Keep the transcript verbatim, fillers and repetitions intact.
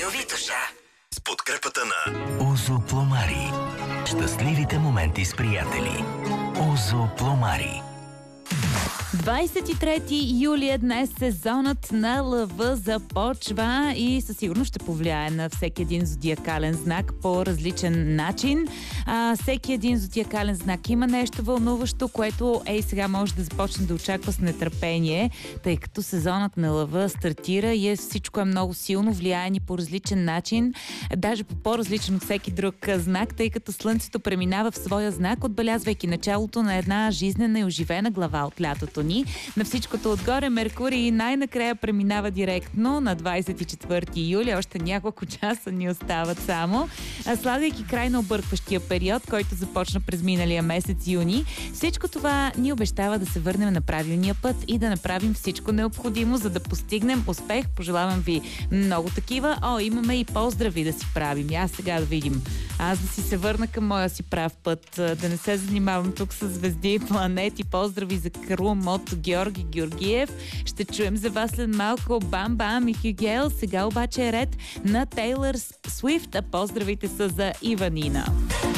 Радио Витоша. С подкрепата на Озо Пломари. Щастливите моменти с приятели. Озо Пломари. двадесет и трети юли е днес, сезонът на лъва започва и със сигурност ще повлияе на всеки един зодиакален знак по различен начин. А, всеки един зодиакален знак има нещо вълнуващо, което ей сега може да започне да очаква с нетърпение, тъй като сезонът на лъва стартира и е, всичко е много силно, влияе ни по различен начин, даже по по-различен от всеки друг знак, тъй като Слънцето преминава в своя знак, отбелязвайки началото на една жизнена и оживена глава от лятото ни. На всичкото отгоре Меркурий най-накрая преминава директно на двадесет и четвърти юли. Още няколко часа ни остават само. Слагайки край на объркващия период, който започна през миналия месец юни, всичко това ни обещава да се върнем на правилния път и да направим всичко необходимо, за да постигнем успех. Пожелавам ви много такива. О, имаме и поздрави да си правим. Аз сега да видим. Аз да си се върна към моя си прав път, да не се занимавам тук с звезди и планети. Поздрави за Крум от Георги Георгиев. Ще чуем за вас след малко Бам Бам и Хюгел. Сега обаче е ред на Тейлър Свифт, а поздравите са за Иванина.